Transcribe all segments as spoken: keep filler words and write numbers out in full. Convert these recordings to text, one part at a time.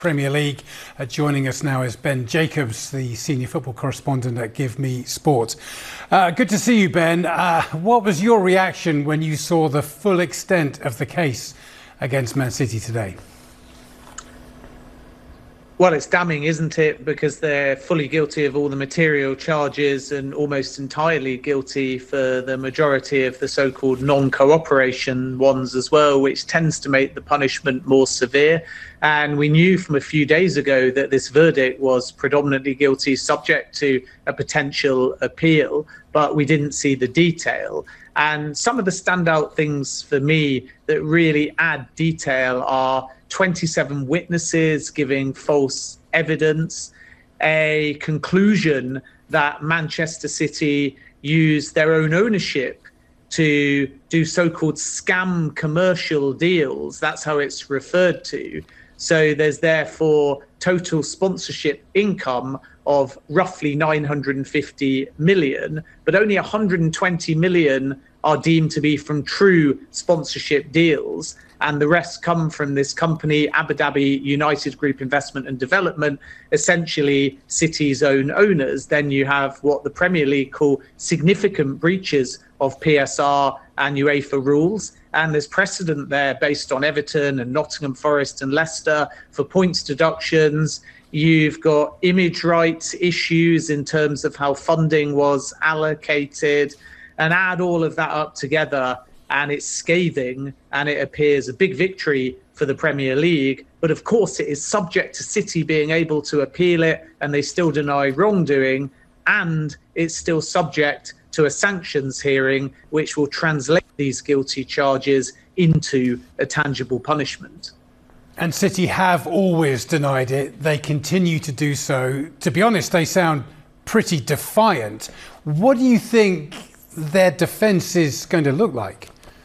Premier League. Uh, joining us now is Ben Jacobs, the senior football correspondent at Give Me Sport. Uh, good to see you, Ben. Uh, what was your reaction when you saw the full extent of the case against Man City today? Well, it's damning, isn't it? Because they're fully guilty of all the material charges and almost entirely guilty for the majority of the so-called non-cooperation ones as well, which tends to make the punishment more severe. And we knew from a few days ago that this verdict was predominantly guilty, subject to a potential appeal, but we didn't see the detail. And some of the standout things for me that really add detail are twenty-seven witnesses giving false evidence, a conclusion that Manchester City used their own ownership to do so-called scam commercial deals. That's how it's referred to. So there's therefore total sponsorship income of roughly nine hundred fifty million, but only one hundred twenty million are deemed to be from true sponsorship deals. And the rest come from this company, Abu Dhabi United Group Investment and Development, essentially City's own owners. Then you have what the Premier League call significant breaches of P S R and UEFA rules. And there's precedent there based on Everton and Nottingham Forest and Leicester for points deductions. You've got image rights issues in terms of how funding was allocated. And add all of that up together, and it's scathing, and it appears a big victory for the Premier League. But of course, it is subject to City being able to appeal it, and they still deny wrongdoing. And it's still subject to a sanctions hearing, which will translate these guilty charges into a tangible punishment. And City have always denied it. They continue to do so. To be honest, they sound pretty defiant. What do you think their defence is going to look like?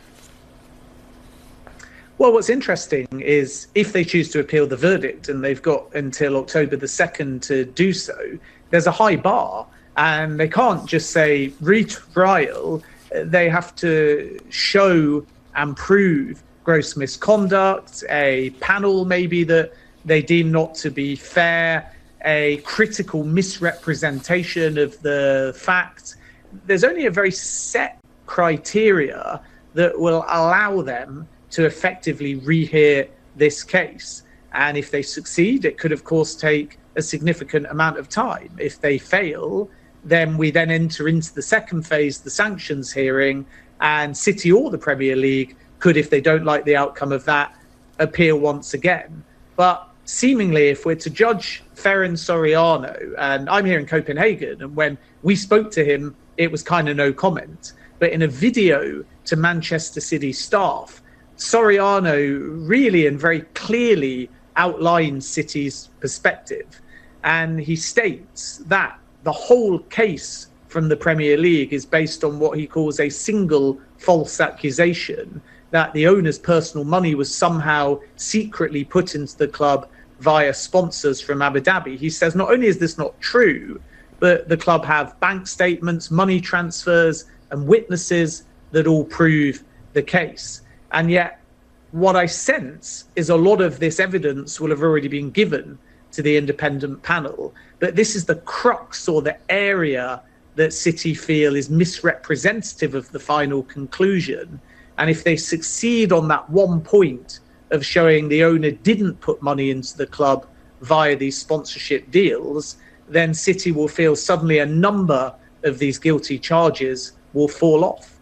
Well, what's interesting is if they choose to appeal the verdict, and they've got until October the second to do so, there's a high bar, and they can't just say retrial. They have to show and prove gross misconduct, a panel maybe that they deem not to be fair, a critical misrepresentation of the facts. There's only a very set criteria that will allow them to effectively rehear this case. And if they succeed, it could, of course, take a significant amount of time. If they fail, then we then enter into the second phase, the sanctions hearing, and City or the Premier League could, if they don't like the outcome of that, appeal once again. But seemingly, if we're to judge Ferran Soriano, and I'm here in Copenhagen, and when we spoke to him, it was kind of no comment. But in a video to Manchester City staff, Soriano really and very clearly outlines City's perspective. And he states that the whole case from the Premier League is based on what he calls a single false accusation, that the owner's personal money was somehow secretly put into the club via sponsors from Abu Dhabi. He says not only is this not true, but the club have bank statements, money transfers, and witnesses that all prove the case. And yet, what I sense is a lot of this evidence will have already been given to the independent panel. But this is the crux, or the area that City feel is misrepresentative of the final conclusion. And if they succeed on that one point of showing the owner didn't put money into the club via these sponsorship deals, then City will feel suddenly a number of these guilty charges will fall off.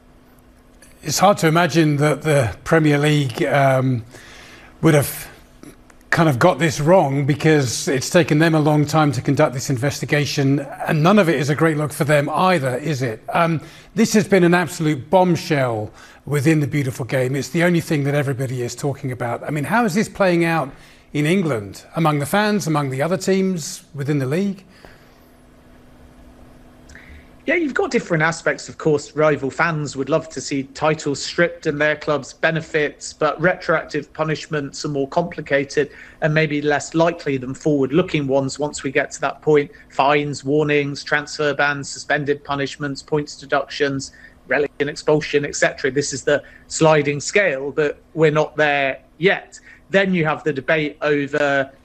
It's hard to imagine that the Premier League um, would have kind of got this wrong, because it's taken them a long time to conduct this investigation, and none of it is a great look for them either, is it? Um, this has been an absolute bombshell within the beautiful game. It's the only thing that everybody is talking about. I mean, how is this playing out in England, among the fans, among the other teams within the league? Yeah, you've got different aspects. Of course, rival fans would love to see titles stripped and their club's benefits, but retroactive punishments are more complicated and maybe less likely than forward-looking ones once we get to that point. Fines, warnings, transfer bans, suspended punishments, points deductions, relegation, expulsion, et cetera. This is the sliding scale, but we're not there yet. Then you have the debate over